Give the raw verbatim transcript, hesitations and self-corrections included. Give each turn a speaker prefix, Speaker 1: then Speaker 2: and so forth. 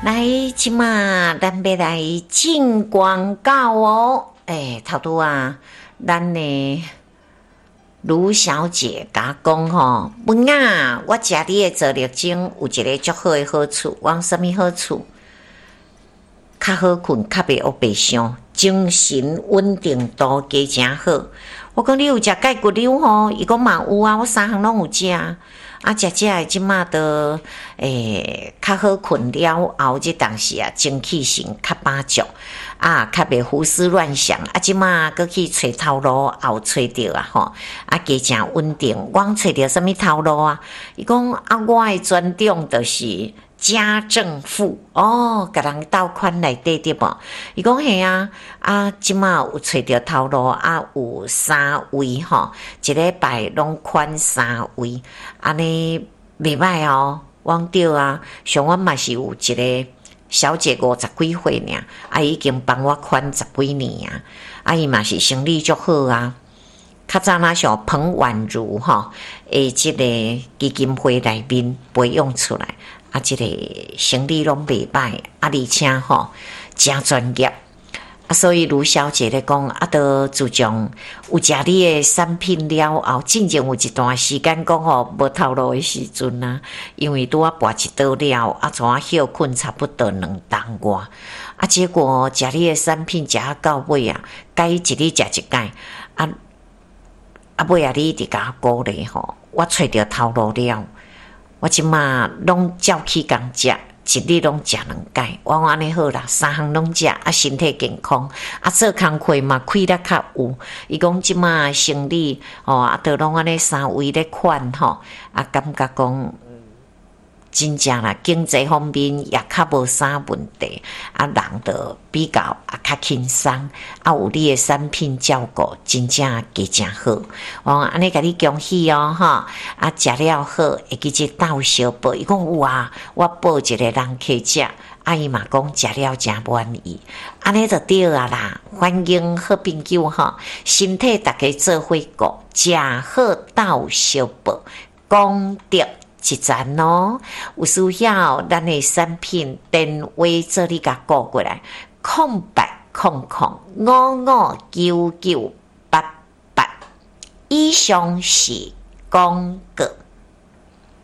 Speaker 1: 来，即马咱要来进广告哦。诶，头拄啊，咱的卢小姐甲讲吼，文啊，我食你的做热精有一个足好的好处，往什么好处？较好困，较袂黑白伤，精神稳定度加诚好。我讲你有食钙骨溜吼？伊讲嘛有啊，我三项拢有食。啊，食食诶，即马都诶较好困了后，即当时啊，精气神较饱足，啊，较袂胡思乱想。啊，即马搁去找头路，后找着啊吼，啊，加诚稳定。我找着什么头路啊？伊讲啊，我诶专长就是家政妇哦，甲人斗款内底对无？伊讲嘿啊，啊，即马有找着头路啊，有三位吼，一礼拜拢款三位，安尼袂歹哦。我对啊，像我嘛是有一个小姐五十几岁尔，啊，已经帮我款十几年啊，啊，伊嘛是生理足好啊。较早那像彭婉如吼，诶，即个基金会内面培养出来。啊，即、这个生理拢袂歹，啊，而且吼真专业，啊，所以卢小姐咧讲，啊，都自从有食你的产品了后，进前有一段时间讲吼无头路的时阵啊，因为拄啊跋一倒了，啊，怎啊休困差不多两冬外，啊，结果食你的产品食啊到尾啊，该一日食一盖，啊，啊尾啊你一直甲我鼓励吼，我找着头路了。我即马拢照起工食，一日拢食两盖。我安尼好啦，三项拢食，啊，身体健康，啊，做工课嘛开力较有。伊讲即马生理哦，啊，都拢安尼三位咧款吼，啊，感觉讲真正啦，经济方面也较无啥问题，啊，人就比较啊较轻松，啊，有你的产品照顾，真正加诚好。我安尼甲你恭喜哦，哈！啊，食了好，会记只斗小报。伊讲有啊，我报一个人客食，啊，伊嘛讲食了诚满意，安尼就对啊啦。欢迎好朋友哈，身体大家做伙顾，食好斗小报，功德一赞哦。有需要咱的产品电话做你甲顾过来，空白空空五五九九八八。以上是广告。